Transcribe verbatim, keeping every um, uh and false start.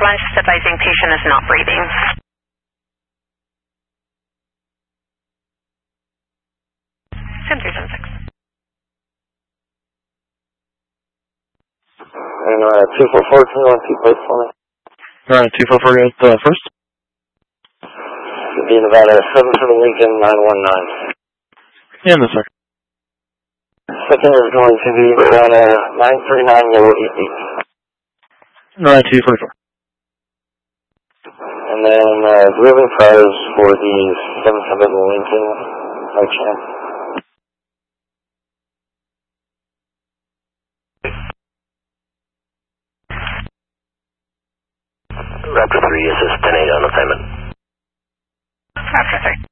one, just advising patient is not breathing. ten three seven six. And uh, two four four, can you want two plates for me? Alright, two four four, get the first. It'll be in about a seven for the Lincoln nine one nine. And the second. Second is going to be about a nine three nine yellow eight eight. Alright, two forty-four. And then uh, delivery priors for the seven seven Lincoln, no chance. Raptor three, this is ten eight on assignment. Raptor three.